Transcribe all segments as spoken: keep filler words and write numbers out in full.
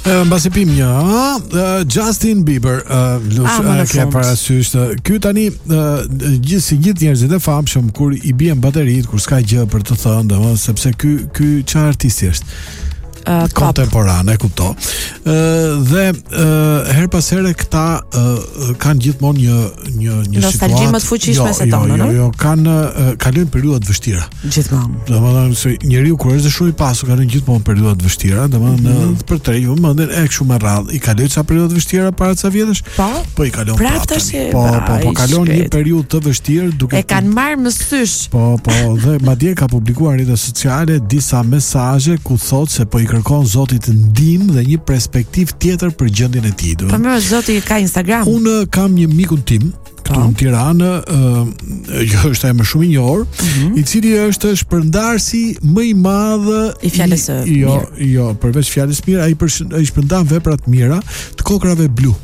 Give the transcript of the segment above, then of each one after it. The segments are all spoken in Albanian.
Mbasi pim një, uh, Justin Bieber, uh, lush, Ah, uh, ke parasysh uh, ky tani uh, gjithë si gjithë njerëzit e famshëm kur i bien baterit, kur s'ka gjë për të thënë, domethënë sepse ky ky çfarë artisti është? Uh, kontemporan, e kupto. Uh, dhe uh, her pas here këta uh, kanë gjithmonë një një një nostalgji më të fuqishme jo, se tonë, jo, jo, jo, kanë uh, kalojnë periudha të vështira. Gjithmonë. Domethënë se njeriu kur është shumë i pasur kanë gjithmonë periudha të vështira, domethënë mm -hmm. për të ju mendin e kështu me radhë. I kaloi ca periudha të vështira para ca vjetësh? Po. Po i kalon prapë tash. Po, po, po kalon një periudhë të vështirë duke e kanë marrë më sysh. Po, po, dhe madje ka publikuar në rrjetet sociale disa mesazhe ku thotë se po i kërkon Zotit ndihmë dhe një perspektivë tjetër për gjendjen e tij. Po mirë, Zoti ka Instagram. Unë kam një mikun tim këtu në Tiranë, ë jo është emër shumë i njohur, mm -hmm. i cili është shpërndarësi më i madh i fjalës së jo, mirë. Jo, përveç fjalës mirë, ai ai shpërndan vepra të mira të kokrave blu.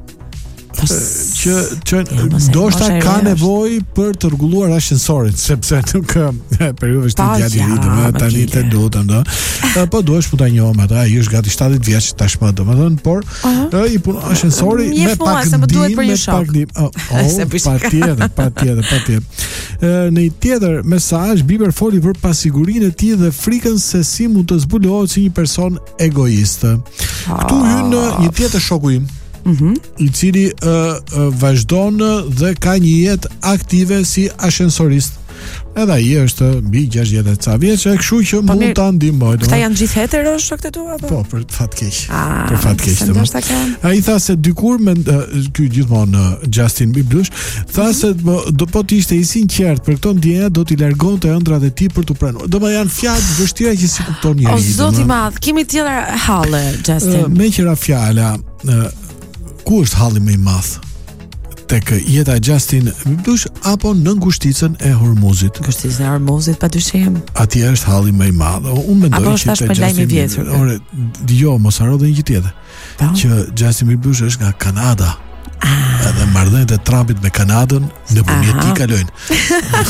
që që ndoshta ka nevojë për të rregulluar ashensorin, sepse nuk periudhë është ideali, domethënë tani të duhet ndo. Po duhesh po ta njohim atë, ai është gati shtatëdhjetë vjeç tashmë, domethënë, por i punon ashensori me pak ndihmë, me pak ndihmë. Oh, patjetër, patjetër, patjetër. Në një tjetër mesazh Bieber foli për pasigurinë e tij dhe frikën se si mund të zbulohet si një person egoist. Ktu hyn një tjetër shoku im. Mm-hmm. I cili uh, uh, vazhdon dhe ka një jetë aktive si ashensorist. Edhe ai është mbi gjashtëdhjetë ca vjeç, kështu që po, mund ta ndihmoj. Këta janë gjithë hetero shokët e tua apo? Po, për fat keq. Ah, për fat keq. Ai tha se dikur me uh, ky gjithmonë uh, Justin Bieber tha mm-hmm. se do po të ishte i sinqert për këto ndjenja, do t'i largonte ëndrat e tij për t'u pranuar. Do më janë fjalë vështira që si kupton njeriu. O Zoti i madh, kemi tjetër halle Justin. Uh, me qira fjala uh, ku është halli më i madh? Tek jeta e Justin Bieber apo në ngushticën e Hormuzit? Ngushticën e Hormuzit padyshim. Atje është halli më i madh. Unë mendoj që te Justin Bieber. Ore, jo, mos haro dhe një tjetër. Që Justin Bieber është nga Kanada. Ah. Edhe marrëdhëniet e Trumpit me Kanadën në bunë ti kalojnë.